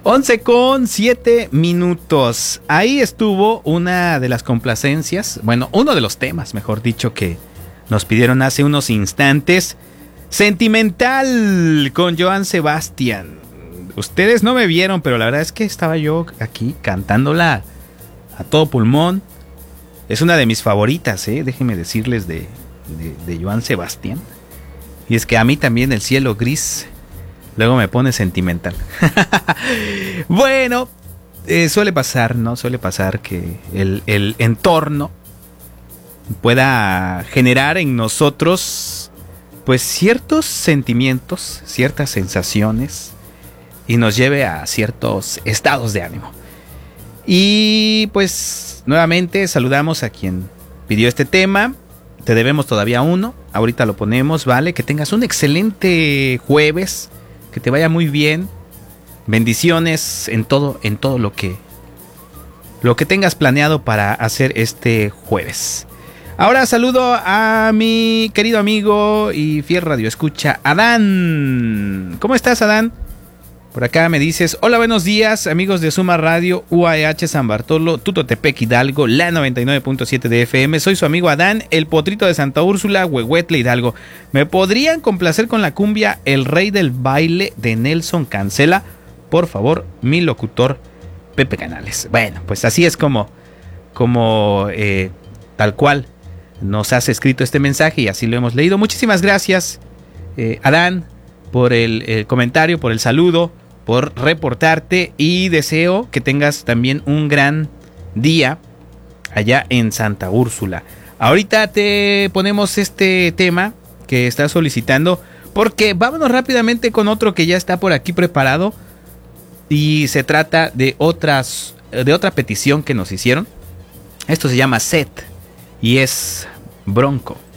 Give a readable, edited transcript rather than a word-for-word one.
11:07. Ahí estuvo una de las complacencias, bueno, uno de los temas, mejor dicho, que nos pidieron hace unos instantes. Sentimental con Joan Sebastián. Ustedes no me vieron, pero la verdad es que estaba yo aquí cantándola a todo pulmón. Es una de mis favoritas, déjenme decirles, de Joan Sebastián. Y es que a mí también el cielo gris luego me pone sentimental. Bueno, suele pasar, ¿no? Suele pasar que el entorno pueda generar en nosotros pues ciertos sentimientos, ciertas sensaciones y nos lleve a ciertos estados de ánimo. Y pues nuevamente saludamos a quien pidió este tema. Te debemos todavía uno, ahorita lo ponemos, ¿vale? Que tengas un excelente jueves, que te vaya muy bien. Bendiciones en todo lo que tengas planeado para hacer este jueves. Ahora saludo a mi querido amigo y fiel radioescucha, Adán. ¿Cómo estás, Adán? Por acá me dices: hola, buenos días, amigos de Suma Radio, UAH San Bartolo, Tutotepec, Hidalgo, la 99.7 de FM. Soy su amigo Adán, el potrito de Santa Úrsula, Huehuetle, Hidalgo. ¿Me podrían complacer con la cumbia El Rey del Baile de Nelson Cancela? Por favor, mi locutor Pepe Canales. Bueno, pues así es como tal cual nos has escrito este mensaje y así lo hemos leído. Muchísimas gracias, Adán, por el comentario, por el saludo, por reportarte, y deseo que tengas también un gran día allá en Santa Úrsula. Ahorita te ponemos este tema que estás solicitando, porque vámonos rápidamente con otro que ya está por aquí preparado, y se trata de otra petición que nos hicieron. Esto se llama Set y es Bronco.